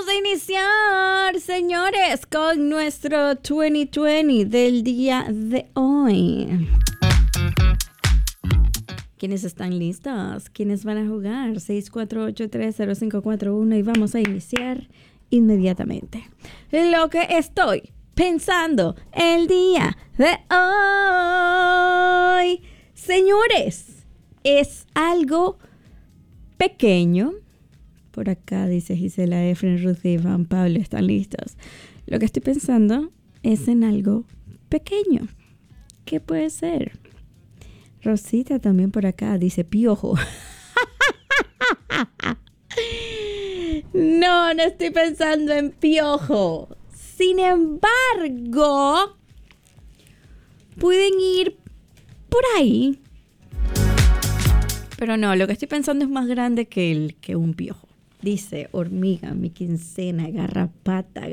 vamos a iniciar, señores, con nuestro 2020 del día de hoy. ¿Quiénes están listos? ¿Quiénes van a jugar? 648-30541 y vamos a iniciar inmediatamente. Lo que estoy pensando el día de hoy, señores, es algo pequeño. Por acá dice Gisela, Efren, Ruth y Juan Pablo están listos. Lo que estoy pensando es en algo pequeño. ¿Qué puede ser? Rosita también por acá dice piojo. No estoy pensando en piojo. Sin embargo, pueden ir por ahí. Pero no, lo que estoy pensando es más grande que un piojo. Dice hormiga, mi quincena, garrapata.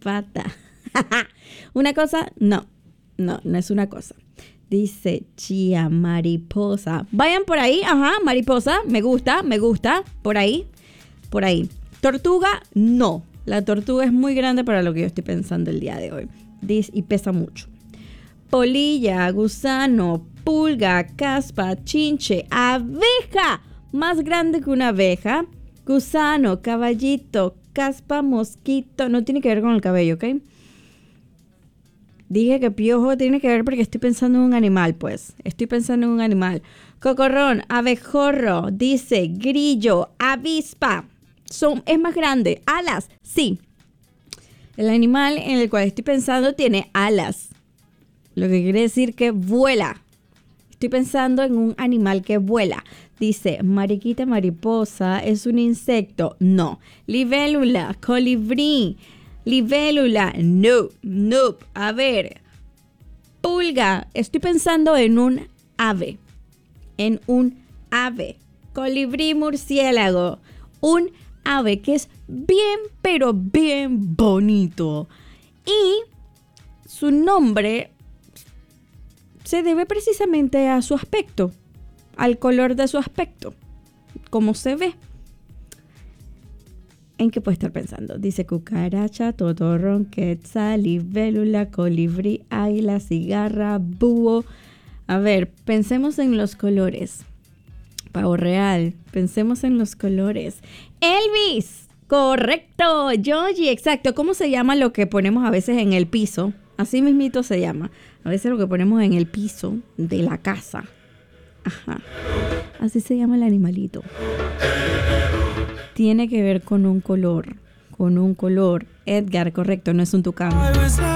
Una cosa, no es una cosa. Dice chía, mariposa. Vayan por ahí, mariposa, me gusta, por ahí. Tortuga, no. La tortuga es muy grande para lo que yo estoy pensando el día de hoy. Dice, y pesa mucho. Polilla, gusano, pulga, caspa, chinche, abeja. Más grande que una abeja. Gusano, caballito, caspa, mosquito. No tiene que ver con el cabello, ¿ok? Dije que piojo tiene que ver porque estoy pensando en un animal, pues. Cocorrón, abejorro, dice grillo, avispa. Es más grande. Alas, sí. El animal en el cual estoy pensando tiene alas. Lo que quiere decir que vuela. Estoy pensando en un animal que vuela. Dice, mariquita, mariposa, ¿es un insecto? No. Libélula, colibrí. Libélula, no. A ver, pulga, estoy pensando en un ave. Colibrí, murciélago, un ave que es bien, pero bien bonito. Y su nombre se debe precisamente a su aspecto, al color de su aspecto, cómo se ve. ¿En qué puede estar pensando? Dice cucaracha, totorrón, quetzal, libélula, colibrí, águila, cigarra, búho. A ver, pensemos en los colores. Pavo real, pensemos en los colores. Elvis, correcto. Yogi, exacto. ¿Cómo se llama lo que ponemos a veces en el piso? Así mismito se llama. A veces lo que ponemos en el piso de la casa. Ajá. Así se llama el animalito. Tiene que ver con un color. Edgar, correcto, no es un tucán.